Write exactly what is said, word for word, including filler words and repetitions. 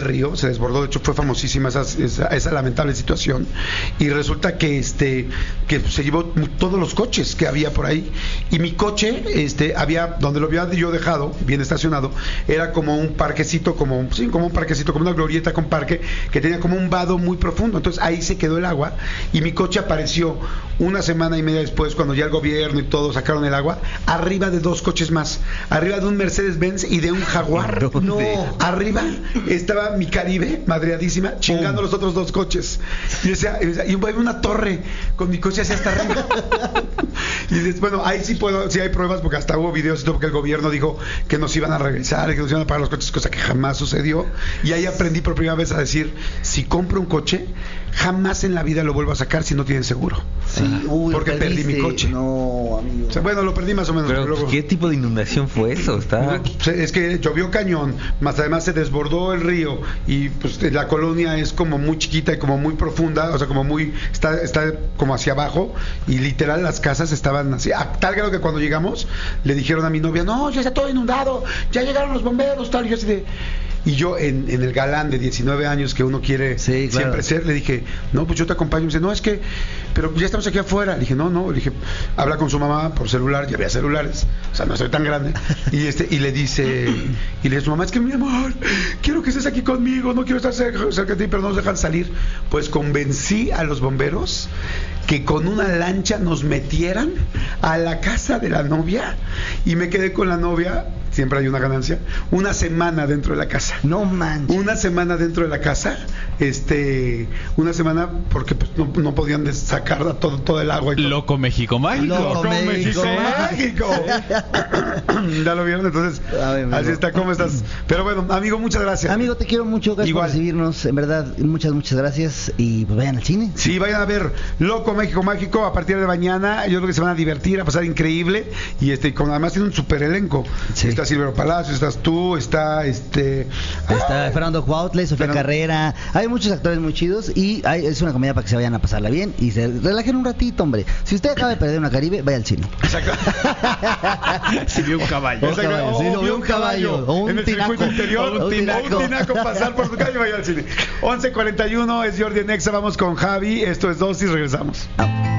río, se desbordó, de hecho fue famosísima esa, esa, esa lamentable situación, y resulta que este que se llevó todos los coches que había por ahí, y mi coche, este, había, donde lo había yo dejado, bien estacionado, era como un parquecito, como, sí, como un parquecito, como una glorieta con parque, que tenía como un vado muy profundo, entonces ahí se quedó el agua, y mi coche apareció una semana y media después, cuando ya el gobierno y todo sacaron el agua, arriba de dos coches más, arriba de un Mercedes-Benz y de un Jaguar. No, arriba estaba mi Caribe, madreadísima, chingando los otros dos coches. Y decía, y decía, y una torre con mi coche hacia hasta arriba. Y dices, bueno, ahí sí puedo, sí hay pruebas, porque hasta hubo videos y todo, porque el gobierno dijo que nos iban a regresar, que nos iban a pagar los coches, cosa que jamás sucedió. Y ahí aprendí por primera vez a decir, si compro un coche, jamás en la vida lo vuelvo a sacar si no tienen seguro. Sí, uy, porque perdí mi coche. No, amigo. O sea, bueno, lo perdí más o menos. Pero, pero luego... ¿qué tipo de inundación fue eso? Está... Es que llovió cañón, más además se desbordó el río, y pues la colonia es como muy chiquita y como muy profunda, o sea, como muy, está, está como hacia abajo, y literal las casas estaban así, a tal grado que cuando llegamos le dijeron a mi novia, no, ya está todo inundado, ya llegaron los bomberos, tal, y yo así de... Y yo, en, en el galán de diecinueve años que uno quiere sí, claro. siempre ser, le dije, no, pues yo te acompaño. Y me dice, no, es que, pero ya estamos aquí afuera. Le dije, no, no, le dije, habla con su mamá por celular, ya había celulares, o sea, no soy tan grande. Y este y le dice, y le dice, mamá, es que mi amor, quiero que estés aquí conmigo, no quiero estar cerca, cerca de ti, pero no nos dejan salir. Pues convencí a los bomberos que con una lancha nos metieran a la casa de la novia, y me quedé con la novia, siempre hay una ganancia, una semana dentro de la casa. No manches. Una semana dentro de la casa, este, una semana porque pues, no, no podían sacar todo, todo el agua. Y todo. Loco México Mágico. Loco, Loco México, México Mágico. Ya lo vieron, entonces Ver, así está, ¿cómo estás? Pero bueno, amigo, muchas gracias. Amigo, te quiero mucho, gracias Igual. por recibirnos, en verdad, muchas, muchas gracias, y pues vayan al cine. Sí, vayan a ver Loco México Mágico a partir de mañana. Yo creo que se van a divertir, a pasar increíble, y este, con, además tiene un super elenco. Sí. Está Silvero Palacios, estás tú, está este Está Fernando Cuautle, Sofía Fernando. Carrera, hay muchos actores muy chidos, y hay, es una comedia para que se vayan a pasarla bien y se relajen un ratito, hombre. Si usted acaba de perder una Caribe, vaya al cine. Si vio un caballo. Un caballo, sí, o lo vio vio un caballo, o un en el tinaco. circuito interior, O o un un tinaco. tinaco pasar por su calle y vaya al cine. once cuarenta y uno es Jordi Nexa, vamos con Javi, esto es Dosis, regresamos. Ah.